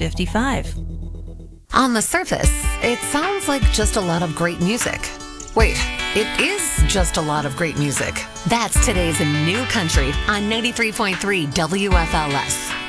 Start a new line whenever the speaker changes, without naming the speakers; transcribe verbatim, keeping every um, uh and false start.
fifty-five.
On the surface, it sounds like just a lot of great music. Wait, it is just a lot of great music. That's today's New Country on ninety-three point three W F L S.